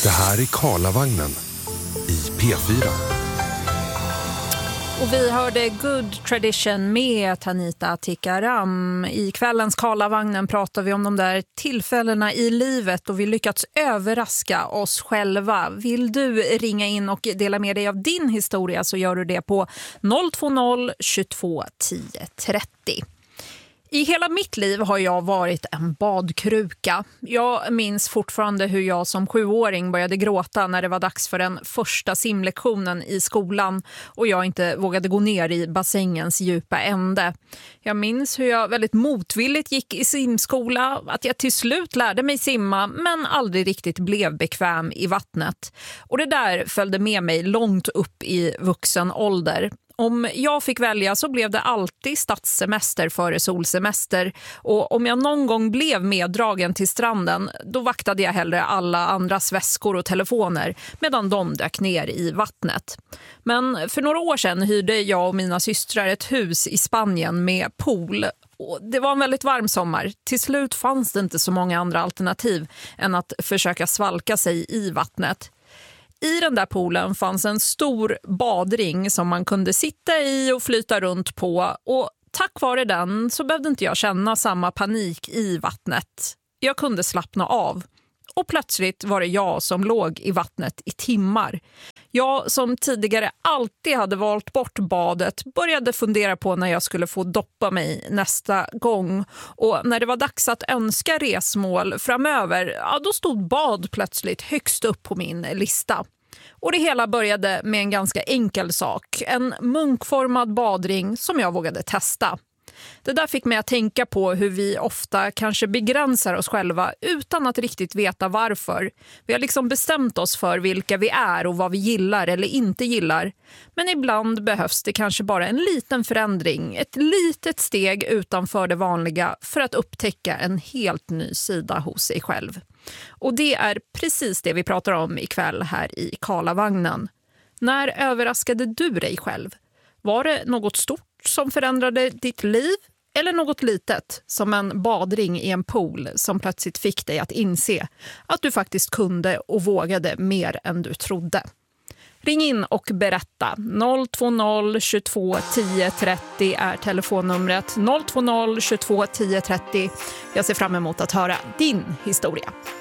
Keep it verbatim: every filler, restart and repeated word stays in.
Det här är Karlavagnen i P fyra. Och vi hörde Good Tradition med Tanita Tikaram. I kvällens Karlavagnen pratar vi om de där tillfällena i livet och vi lyckats överraska oss själva. Vill du ringa in och dela med dig av din historia så gör du det på noll två noll tjugotvå tio trettio. I hela mitt liv har jag varit en badkruka. Jag minns fortfarande hur jag som sjuåring började gråta när det var dags för den första simlektionen i skolan och jag inte vågade gå ner i bassängens djupa ände. Jag minns hur jag väldigt motvilligt gick i simskola, att jag till slut lärde mig simma men aldrig riktigt blev bekväm i vattnet. Och det där följde med mig långt upp i vuxen ålder. Om jag fick välja så blev det alltid stadssemester före solsemester och om jag någon gång blev meddragen till stranden då vaktade jag hellre alla andras väskor och telefoner medan de dök ner i vattnet. Men för några år sedan hyrde jag och mina systrar ett hus i Spanien med pool. Och det var en väldigt varm sommar. Till slut fanns det inte så många andra alternativ än att försöka svalka sig i vattnet. I den där poolen fanns en stor badring som man kunde sitta i och flyta runt på och tack vare den så behövde inte jag känna samma panik i vattnet. Jag kunde slappna av och plötsligt var det jag som låg i vattnet i timmar. Jag som tidigare alltid hade valt bort badet började fundera på när jag skulle få doppa mig nästa gång. Och när det var dags att önska resmål framöver, ja, då stod bad plötsligt högst upp på min lista. Och det hela började med en ganska enkel sak. En munkformad badring som jag vågade testa. Det där fick mig att tänka på hur vi ofta kanske begränsar oss själva utan att riktigt veta varför. Vi har liksom bestämt oss för vilka vi är och vad vi gillar eller inte gillar. Men ibland behövs det kanske bara en liten förändring, ett litet steg utanför det vanliga för att upptäcka en helt ny sida hos sig själv. Och det är precis det vi pratar om ikväll här i Karlavagnen. När överraskade du dig själv? Var det något stort som förändrade ditt liv eller något litet som en badring i en pool som plötsligt fick dig att inse att du faktiskt kunde och vågade mer än du trodde? Ring in och berätta. noll två noll tjugotvå tio trettio är telefonnumret. noll två noll tjugotvå tio trettio. Jag ser fram emot att höra din historia.